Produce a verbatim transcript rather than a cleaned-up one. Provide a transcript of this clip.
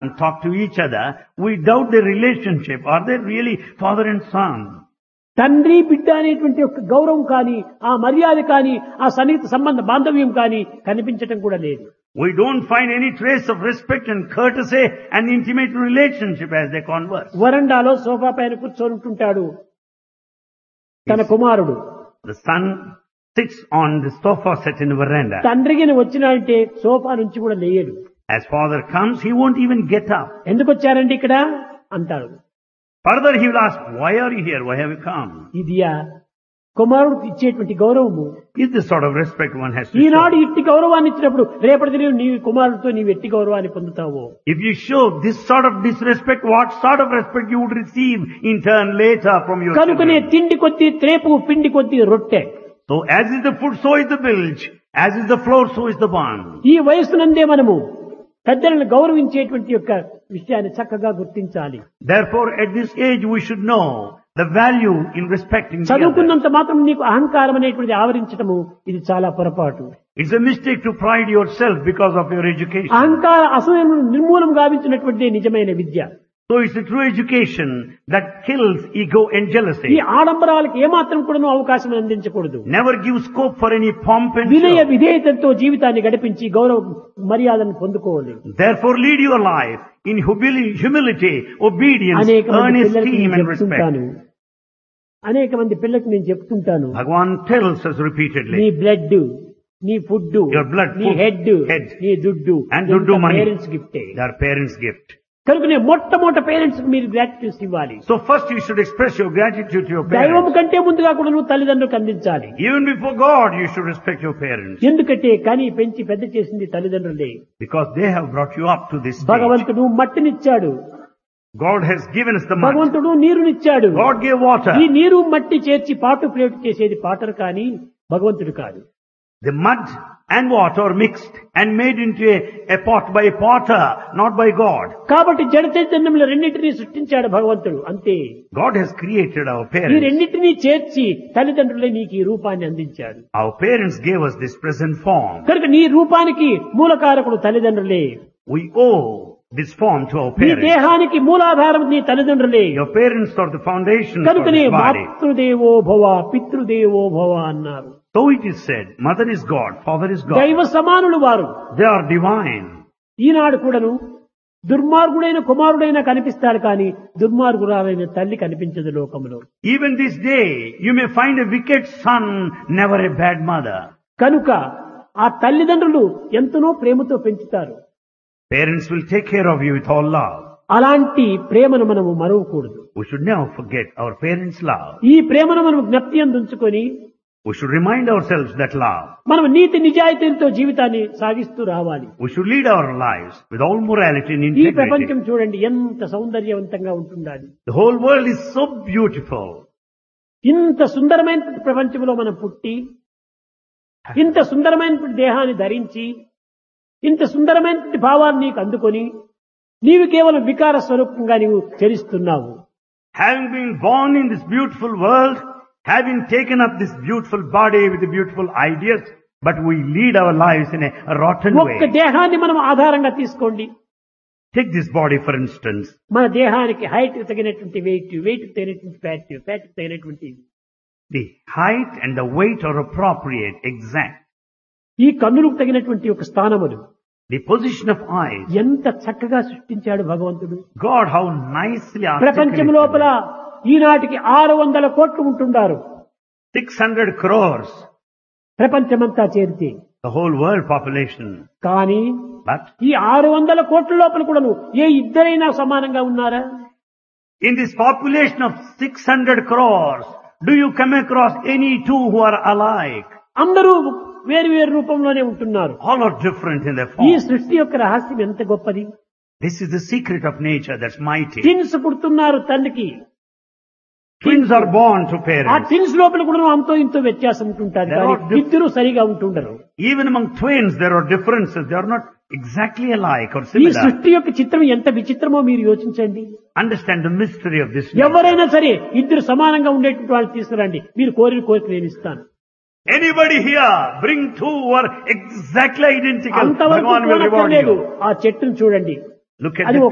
and talk to each other, we doubt their relationship. Are they really father and son? తండ్రి బిడ్డ అనేటువంటి ఒక గౌరవం కానీ ఆ మర్యాద కానీ ఆ సన్నిహిత సంబంధ బాంధవ్యం కానీ కనిపించటం కూడా లేదు. We don't find any trace of respect and courtesy and intimate relationship as they converse. వరండాలో సోఫా పైన కూర్చొని ఉంటుంటాడు తన కుమారుడు. The son sits on the sofa set in the veranda. తండ్రికి వచ్చినాడంటే సోఫా నుంచి కూడా లేయడు. As father comes, he won't even get up. ఎందుకు వచ్చారండి ఇక్కడ అంటాడు. Further he will ask, why are you here? Why have you come? ఇదియా కుమారుడికి ఇచ్చేటువంటి గౌరవము. Is this sort of respect one has to Eenadu show? ఇట్టి గౌరవాన్ని ఇచ్చినప్పుడు రేపటి దినం నీ కుమారుడితో నీవు ఎట్టి గౌరవాన్ని పొందుతావో. If you show this sort of disrespect, what sort of respect you would receive in turn later from your కనుకనే children? తిండి కొద్ది త్రేపు పిండి కొద్ది రొట్టె. So as is the food, so is the bilge. As is the floor, so is the bun. ఈ వయస్సునందే మనము పెద్దలను గౌరవించేటువంటి యొక్క విషయాన్ని చక్కగా గుర్తించాలి. Therefore, at this age, we should know the value in respecting the other. చదువుకున్నంత మాత్రం నీకు అహంకారం అనేటువంటిది ఆవరించటము ఇది చాలా పొరపాటు. It's a mistake to pride yourself because of your education. అహంకార అసూయను నిర్మూలం గావించినటువంటిదే నిజమైన విద్య. So it's a true education that kills ego and ఈ jealousy. ఆడంబరాలకు ఏమాత్రం కూడా అవకాశం అందించకూడదు. Never give scope for any pomp and వినయ show. విధేయతతో జీవితాన్ని గడిపించి గౌరవ మర్యాదను పొందుకోవాలి. Therefore, lead your life in humili- humility, obedience, అనేక మంది earnest పిల్లలకి esteem నేను and respect. చెప్తుంటాను అనేక మంది పిల్లలకు నేను చెప్తుంటాను Bhagavan tells us నీ repeatedly, బ్లడ్ నీ ఫుడ్ Your blood, నీ food, హెడ్ head, నీ దుడ్డు and duddu money. Parents గిఫ్టే. their parents' gift. కనుక నేను మొట్టమొదట పేరెంట్స్ మీరు గ్రాటిట్యూడ్ ఇవ్వాలి. So first you should express your gratitude to your దైవం parents. కంటే ముందుగా కూడా నువ్వు తల్లిదండ్రులకు అందించాలి. Even before God, you should respect your parents. ఎందుకంటే కని పెంచి పెద్ద చేసింది తల్లిదండ్రులే. Because they have brought you up to this stage. భగవంతుడు మట్టినిచ్చాడు, God has given us the mud. భగవంతుడు నీరునిచ్చాడు. God gave water. ఈ నీరు మట్టి చేర్చి పాటు ప్లేట్ చేసేది పాటర్ కానీ భగవంతుడు కాదు. The mud and water mixed and made into a, a pot by a potter, not by God. కాబట్టి జడ చైతన్యంలో రెండింటినీ సృష్టించాడు భగవంతుడు అంతే. God has created our ఈ parents. రెండింటినీ చేర్చి తల్లిదండ్రులే నీకు ఈ రూపాన్ని అందించాడు. Our parents gave us this present form. కనుక నీ రూపానికి మూలకారకుడు తల్లిదండ్రులే. We owe this form to our నీ parents. దేహానికి మూలాధారం నీ తల్లిదండ్రులే. Your parents are the foundation for కనుకనే this body. మాతృదేవో భవ పితృదేవో భవ అన్నారు. So it is said, mother is God, father is God. దైవ సమానులు వారు. They are divine. ఈనాడు కూడాను దుర్మార్గుడైన కుమారుడైన కనిపిస్తాడు కానీ దుర్మార్గురాలైన తల్లి కనిపించదు లోకంలో. Even this day, you may find a wicked son, never a bad mother. కనుక ఆ తల్లిదండ్రులు ఎంతనో ప్రేమతో పెంచుతారు. Parents will take care of you with all love. అలాంటి ప్రేమను మనము మరవకూడదు. We should never forget our parents' love. ఈ ప్రేమను మనం జ్ఞప్తి అందించుకొని We should remind ourselves that love. మనం నీతి నిజాయితీలతో జీవితాన్ని సాగిస్తూ రావాలి. We should lead our lives with all morality and ఈ ప్రపంచం integrity. చూడండి ఎంత సౌందర్యవంతంగా ఉంటుండాలి. The whole world is so beautiful. ఇంత సుందరమైన ప్రపంచంలో మనం పుట్టి ఇంత సుందరమైన దేహాన్ని ధరించి ఇంత సుందరమైన భావాన్ని నీకు అందుకొని నీవు కేవలం వికార స్వరూపంగా నీవు చరిస్తున్నావు. Having been born in this beautiful world, having taken up this beautiful body with the beautiful ideas, but we lead our lives in a, a rotten ఒక్క way. దేహాన్ని మనం ఆధారంగా తీసుకోండి. Take this body for instance. మన దేహానికి height తగినటువంటి wait, wait తగినటువంటి fat, fat తగినటువంటి The height and the weight are appropriate, exact. ఈ కన్నులకు తగినటువంటి ఒక స్థానములు The position of eyes. ఎంత చక్కగా సృష్టించాడు భగవంతుడు. God, how nicely ప్రపంచం articulated. లోపల ఈనాటికి ఆరు వందల కోట్లు ఉంటుండారు. six hundred crores, ప్రపంచమంతా చేరితే. the whole world population. కానీ But ఈ ఆరు వందల కోట్ల లోపల కూడాను ఏ ఇద్దరైనా సమానంగా ఉన్నారా? in this population of six hundred crores, do you come across any two who are alike? అందరూ వేరు వేరు రూపంలోనే ఉంటున్నారు. All are different in their ఈ form. సృష్టి యొక్క రహస్యం ఎంత గొప్పది. This is the secret of nature that's mighty. Twins పుడుతున్నారు తల్లికి. Twins are born to ఆ parents. ట్విన్స్ లోపల కూడా అంతో ఇంతో వ్యత్యాసం ఉంటుంటారు. There కానీ are diff- ఇద్దరు సరిగా ఉంటుండరు. Even among twins, there are differences. They are not exactly alike or ఈ similar. సృష్టి యొక్క చిత్రం ఎంత విచిత్రమో మీరు యోచించండి. Understand the mystery of this nature. ఎవరైనా సరే ఇద్దరు సమానంగా ఉండేటువంటి వాళ్ళు తీసుకురండి, మీరు కోరిన కోరిక నేను ఇస్తాను. Anybody here, bring two who are exactly identical. అంతవరకు Bhagavan will reward చూడక్కర్లేదు. you. ఆ చెట్టును చూడండి, Look at అది the